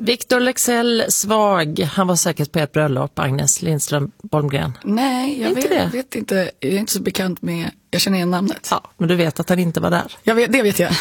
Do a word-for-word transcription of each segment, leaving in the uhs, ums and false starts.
Victor Leksell, Svag. Han var säkert på ett bröllop, Agnes Lindström Bolmgren. Nej, jag inte vet, vet inte. Jag är inte så bekant med... Jag känner igen namnet. Ja, men du vet att han inte var där. Jag vet, det vet jag.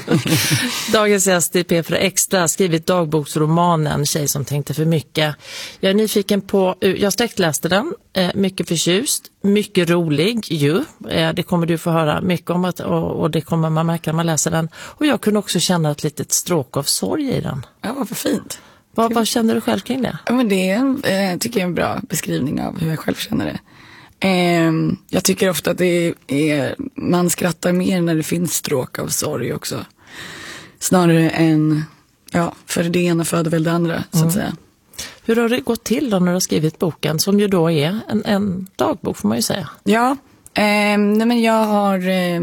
Dagens gäst i P fyra Extra har skrivit dagboksromanen Tjej som tänkte för mycket. Jag är nyfiken på... Jag sträckläste den. Mycket förtjust. Mycket rolig ju. Det kommer du få höra mycket om att, och det kommer man märka när man läser den. Och jag kunde också känna ett litet stråk av sorg i den. Ja, vad fint. Vad, vad känner du själv kring det? Ja, men det är en, eh, tycker jag är en bra beskrivning av hur jag själv känner det. Eh, jag tycker ofta att det är, man skrattar mer när det finns stråk av sorg också. Snarare än, ja, för det ena föder väl det andra, mm. så att säga. Hur har det gått till då när du har skrivit boken, som ju då är en, en dagbok får man ju säga? Ja, eh, nej men jag har... Eh,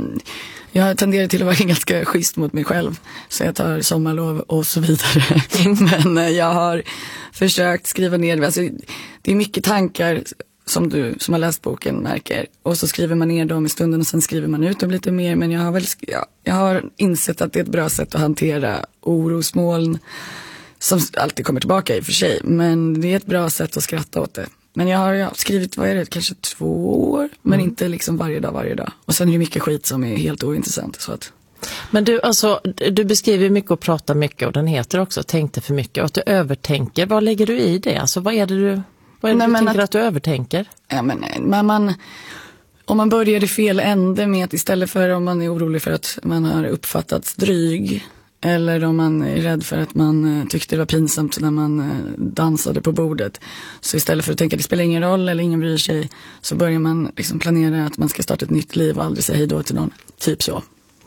Jag tenderar till att vara ganska schysst mot mig själv. Så jag tar sommarlov och så vidare. Men jag har försökt skriva ner det. Alltså, det är mycket tankar som du som har läst boken märker. Och så skriver man ner dem i stunden och sen skriver man ut dem lite mer. Men jag har, väl, ja, jag har insett att det är ett bra sätt att hantera orosmoln. Som alltid kommer tillbaka i och för sig. Men det är ett bra sätt att skratta åt det. Men jag har, jag har skrivit, vad är det, kanske två år. Men mm. inte liksom varje dag, varje dag. Och sen är det mycket skit som är helt ointressant. Så att... Men du, alltså, du beskriver mycket och pratar mycket. Och den heter också Tänkte för mycket. Och att du övertänker, vad lägger du i det? Alltså vad är det du, vad är det Nej, du tänker att, att du övertänker? Ja men, men man... Om man börjar i fel ände med att istället för om man är orolig för att man har uppfattats dryg... Eller om man är rädd för att man tyckte det var pinsamt när man dansade på bordet. Så istället för att tänka att det spelar ingen roll eller ingen bryr sig, så börjar man liksom planera att man ska starta ett nytt liv och aldrig säga hej då till någon. Typ så.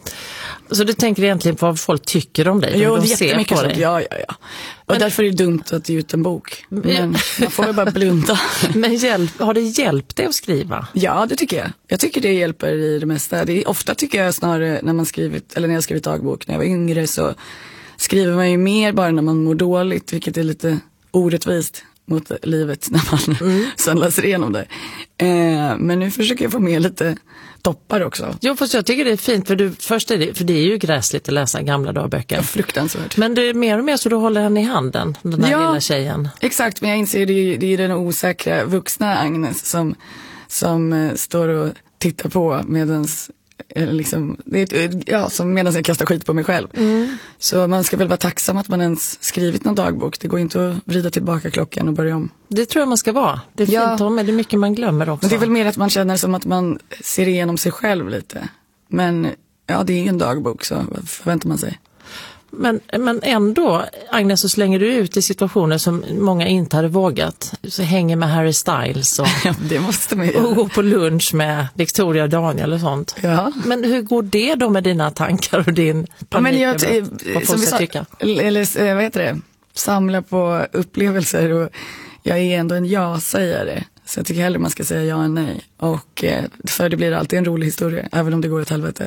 Så du tänker egentligen på vad folk tycker om dig? Jo, de det är jättemycket sånt. Ja, ja, ja. Och men, därför är det dumt att ge ut en bok. Men man får väl bara blunda. Men hjälp, har det hjälpt dig att skriva? Ja, det tycker jag. Jag tycker det hjälper i det mesta. Det är, ofta tycker jag snarare när man skrivit, eller när jag skrivit dagbok när jag var yngre, så skriver man ju mer bara när man mår dåligt, vilket är lite orättvist mot livet när man mm. sen läser igenom det. Eh, men nu försöker jag få med lite toppar också. Jo, fast jag tycker det är fint, för, du, först är det, för det är ju gräsligt att läsa gamla dagböcker. Ja, fruktansvärt. Men det är mer och mer så du håller henne i handen, den här ja, lilla tjejen. Exakt, men jag inser det är, det är den osäkra vuxna Agnes som, som eh, står och tittar på medans liksom, det är, ja, som medan jag kastar skit på mig själv. Mm. Så man ska väl vara tacksam att man ens skrivit någon dagbok. Det går inte att vrida tillbaka klockan och börja om. Det tror jag man ska vara. Det är fint ja. om, men det är mycket man glömmer också. Men det är väl mer att man känner som att man ser igenom sig själv lite. Men ja, det är en dagbok, så vad förväntar man sig? Men, men ändå, Agnes, så slänger du ut i situationer som många inte hade vågat. Så hänger med Harry Styles och, ja, det måste man göra. Och går på lunch med Victoria och Daniel och sånt. Ja. Men hur går det då med dina tankar och din panik? Ja, men jag, över vad folk ska tycka? Eller vad heter det? Samla på upplevelser, och jag är ändå en ja-sägare. Så jag tycker hellre man ska säga ja än nej. Och för det blir alltid en rolig historia, även om det går åt helvete.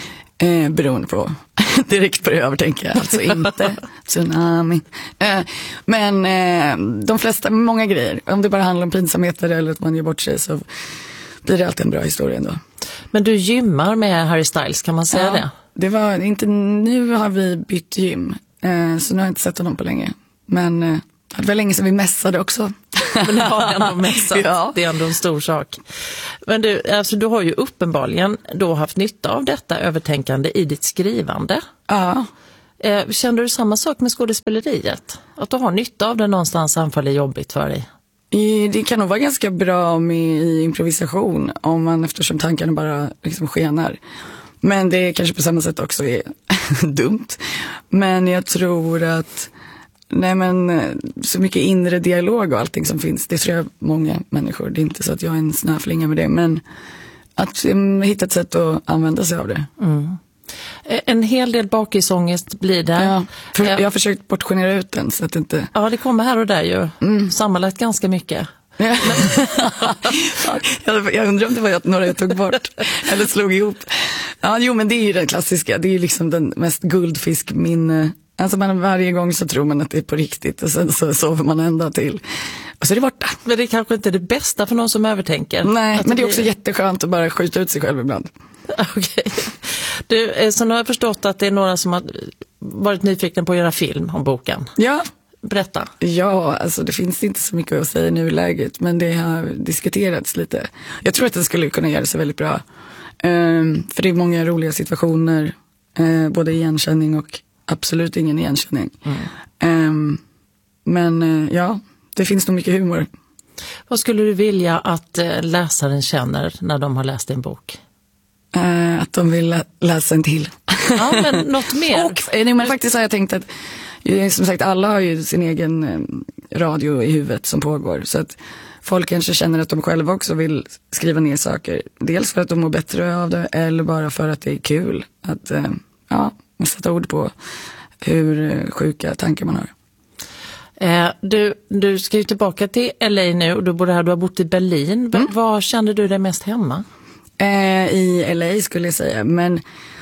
Eh, beroende på, direkt på det övertänker, alltså inte tsunami. Eh, men eh, de flesta, många grejer, om det bara handlar om pinsamheter eller att man gör bort sig, så blir det alltid en bra historia ändå. Men du gymmar med Harry Styles, kan man säga ja, det? det var inte, nu har vi bytt gym, eh, så nu har jag inte sett honom på länge. Men eh, det var länge sedan vi mässade också. Men det har ändå mässat. Ja. Det är ändå en stor sak. Men du, alltså, du har ju uppenbarligen då haft nytta av detta övertänkande i ditt skrivande. Ja. Eh, kände du samma sak med skådespeleriet? Att du har nytta av det någonstans, anfall är jobbigt för dig? I, det kan nog vara ganska bra med i improvisation, om man, eftersom tankarna bara liksom skenar. Men det kanske på samma sätt också är dumt. Men jag tror att nej, men så mycket inre dialog och allting som finns, det tror jag många människor, det är inte så att jag är en snöflinga med det, men att um, hitta ett sätt att använda sig av det. Mm. En hel del bakisångest blir det. Ja, för jag har försökt portionera ut den så att det inte... Ja, det kommer här och där ju. Mm. Sammanlagt ganska mycket. Ja. jag, jag undrar om det var några jag tog bort eller slog ihop. Ja, jo, men det är ju den klassiska, det är ju liksom den mest guldfiskminne. Alltså man, varje gång så tror man att det är på riktigt, och sen så sover man ända till. Och så är det borta. Men det är kanske inte det bästa för någon som övertänker. Nej, att men det är också jätteskönt att bara skjuta ut sig själv ibland. Okej. Du, så nu har jag förstått att det är några som har varit nyfiken på att göra film om boken. Ja. Berätta. Ja, alltså det finns inte så mycket att säga i nuläget, men det har diskuterats lite. Jag tror att den skulle kunna göra sig väldigt bra. Um, för det är många roliga situationer, uh, både igenkänning och absolut ingen igenkänning. Mm. Um, men uh, ja, det finns nog mycket humor. Vad skulle du vilja att uh, läsaren känner när de har läst din bok? Uh, att de vill lä- läsa en till. Ja, men något mer. Och, nej, men faktiskt har jag tänkt att, som sagt, alla har ju sin egen eh, radio i huvudet som pågår. Så att folk kanske känner att de själva också vill skriva ner saker. Dels för att de mår bättre av det, eller bara för att det är kul att eh, ja, sätta ord på hur eh, sjuka tankar man har. Eh, du, du ska ju tillbaka till L A nu och du bor här, du har bott i Berlin. Mm. Var kände du dig mest hemma? Eh, I L A skulle jag säga, men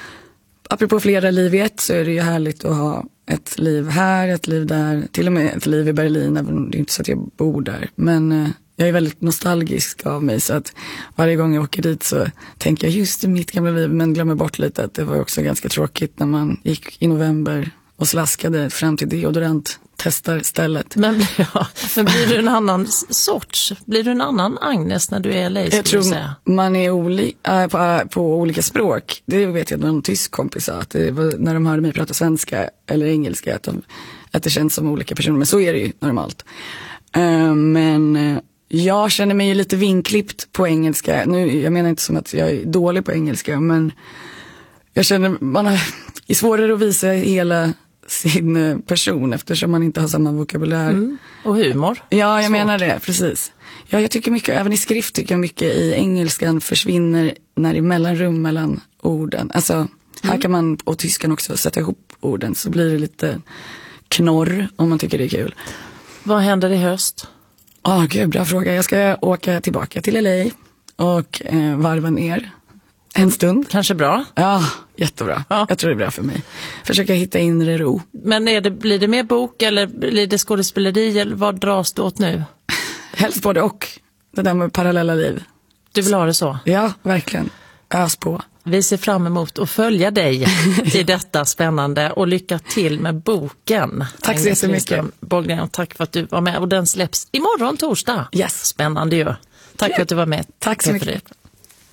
apropå flera liv i ett så är det ju härligt att ha ett liv här, ett liv där, till och med ett liv i Berlin, även om det är inte så att jag bor där. Men eh, jag är väldigt nostalgisk av mig, så att varje gång jag åker dit så tänker jag just i mitt gamla liv, men glömmer bort lite att det var också ganska tråkigt när man gick i november och slaskade fram till deodorant. Testar stället. Men, ja, men blir du en annan sorts? Blir du en annan Agnes när du är i L A? Jag tror säga? man är oli- äh, på, äh, på olika språk. Det vet jag att någon tysk kompis sa. Att det var, när de hörde mig prata svenska eller engelska, att, de, att det känns som olika personer. Men så är det ju normalt. Uh, men uh, jag känner mig ju lite vinklippt på engelska. Nu, jag menar inte som att jag är dålig på engelska, men jag känner man har, är svårare att visa hela sin person eftersom man inte har samma vokabulär. Mm. Och humor. Ja, jag Svårt. menar det, precis. Ja, jag tycker mycket, även i skrift tycker jag mycket i engelskan försvinner när det är mellanrum mellan orden. Alltså, mm. här kan man, och tyskan också, sätta ihop orden så blir det lite knorr om man tycker det är kul. Vad händer i höst? Ja, oh, gud, bra fråga. Jag ska åka tillbaka till L A och eh, varva ner. En stund. Kanske bra. Ja, jättebra. Ja. Jag tror det är bra för mig. Försöka hitta inre ro. Men är det, blir det mer bok eller blir det skådespeleri eller vad dras du åt nu? Helst både och. Det där med parallella liv. Du vill ha det så? Ja, verkligen. Ös på. Vi ser fram emot att följa dig i detta spännande och lycka till med boken. Tack så jättemycket. Bollgren, och tack för att du var med och den släpps imorgon torsdag. Yes. Spännande ju. Tack för att du var med. Tack så mycket.